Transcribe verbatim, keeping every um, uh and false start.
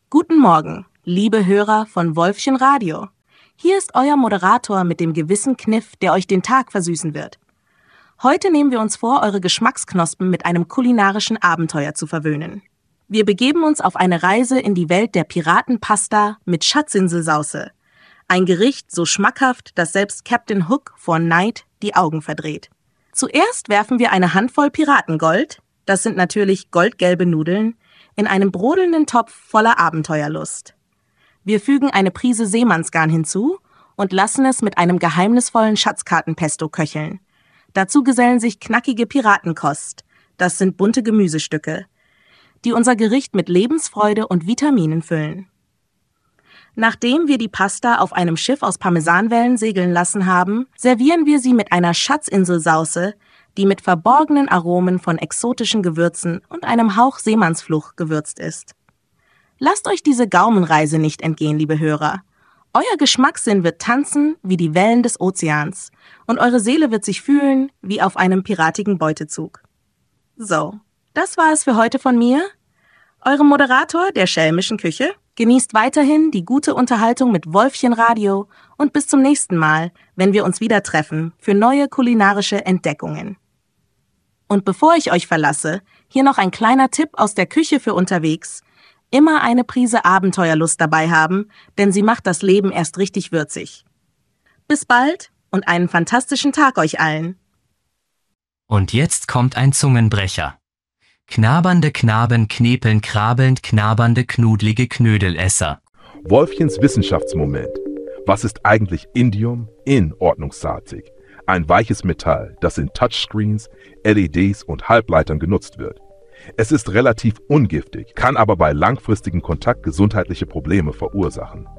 Guten Morgen, liebe Hörer von Wolfchen Radio. Hier ist euer Moderator mit dem gewissen Kniff, der euch den Tag versüßen wird. Heute nehmen wir uns vor, eure Geschmacksknospen mit einem kulinarischen Abenteuer zu verwöhnen. Wir begeben uns auf eine Reise in die Welt der Piratenpasta mit Schatzinselsauce. Ein Gericht so schmackhaft, dass selbst Captain Hook vor Neid die Augen verdreht. Zuerst werfen wir eine Handvoll Piratengold, das sind natürlich goldgelbe Nudeln, in einem brodelnden Topf voller Abenteuerlust. Wir fügen eine Prise Seemannsgarn hinzu und lassen es mit einem geheimnisvollen Schatzkartenpesto köcheln. Dazu gesellen sich knackige Piratenkost, das sind bunte Gemüsestücke, die unser Gericht mit Lebensfreude und Vitaminen füllen. Nachdem wir die Pasta auf einem Schiff aus Parmesanwellen segeln lassen haben, servieren wir sie mit einer Schatzinselsauce, die mit verborgenen Aromen von exotischen Gewürzen und einem Hauch Seemannsfluch gewürzt ist. Lasst euch diese Gaumenreise nicht entgehen, liebe Hörer. Euer Geschmackssinn wird tanzen wie die Wellen des Ozeans und eure Seele wird sich fühlen wie auf einem piratigen Beutezug. So, das war es für heute von mir, eurem Moderator der schelmischen Küche. Genießt weiterhin die gute Unterhaltung mit Wolfchen Radio und bis zum nächsten Mal, wenn wir uns wieder treffen für neue kulinarische Entdeckungen. Und bevor ich euch verlasse, hier noch ein kleiner Tipp aus der Küche für unterwegs. Immer eine Prise Abenteuerlust dabei haben, denn sie macht das Leben erst richtig würzig. Bis bald und einen fantastischen Tag euch allen. Und jetzt kommt ein Zungenbrecher. Knabernde Knaben knepeln krabbelnd knabernde knudlige Knödelesser. Wolfchens Wissenschaftsmoment. Was ist eigentlich Indium in ordnungsartig? Ein weiches Metall, das in Touchscreens, L E Ds und Halbleitern genutzt wird. Es ist relativ ungiftig, kann aber bei langfristigem Kontakt gesundheitliche Probleme verursachen.